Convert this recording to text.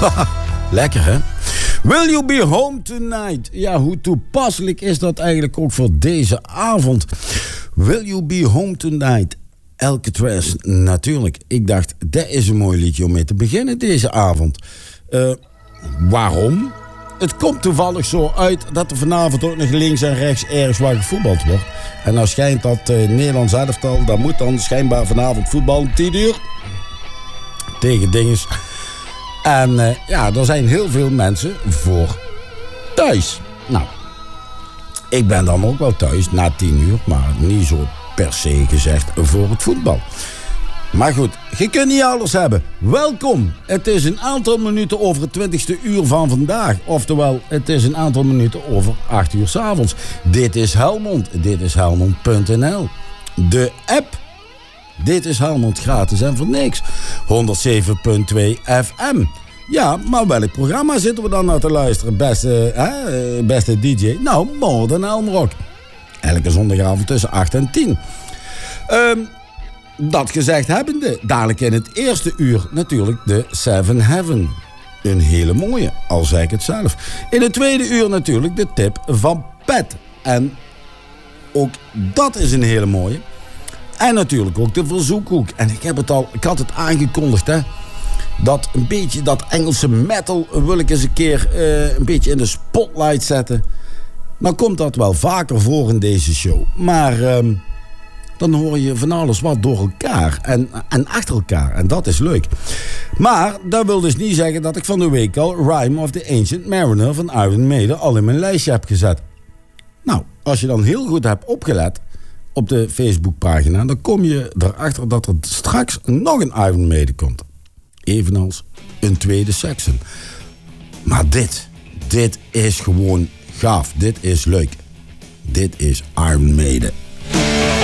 Lekker, hè? Will you be home tonight? Ja, hoe toepasselijk is dat eigenlijk ook voor deze avond? Will you be home tonight? Alcatraz, natuurlijk. Ik dacht, dat is een mooi liedje om mee te beginnen deze avond. Waarom? Het komt toevallig zo uit dat er vanavond ook nog links en rechts ergens waar gevoetbald wordt. En nou schijnt dat Nederlands elftal, dat moet dan schijnbaar vanavond voetballen 10 uur. Tegen dinges. En ja, er zijn heel veel mensen voor thuis. Nou, ik ben dan ook wel thuis na 10 uur, maar niet zo per se gezegd voor het voetbal. Maar goed, je kunt niet alles hebben. Welkom. Het is een aantal minuten over het 20ste uur van vandaag. Oftewel, het is een aantal minuten over 8 uur 's avonds. Dit is Helmond. Dit is Helmond.nl. De app. Dit is Helmond, gratis en voor niks. 107.2 FM. Ja, maar welk programma zitten we dan naar te luisteren? Beste DJ? Nou, Modern Elm Rock. Elke zondagavond tussen 8 en 10. Dat gezegd hebbende, dadelijk in het eerste uur natuurlijk de Seven Heaven. Een hele mooie, al zeg ik het zelf. In het tweede uur natuurlijk de tip van Pat. En ook dat is een hele mooie. En natuurlijk ook de verzoekhoek. En ik had het aangekondigd, hè. Dat een beetje dat Engelse metal wil ik eens een keer een beetje in de spotlight zetten. Nou komt dat wel vaker voor in deze show. Maar dan hoor je van alles wat door elkaar en achter elkaar. En dat is leuk. Maar dat wil dus niet zeggen dat ik van de week al Rime of the Ancient Mariner van Iron Maiden al in mijn lijstje heb gezet. Nou, als je dan heel goed hebt opgelet op de Facebookpagina, dan kom je erachter dat er straks nog een Iron Maiden komt. Evenals een tweede Saxon. Maar dit is gewoon gaaf. Dit is leuk. Dit is Iron Maiden.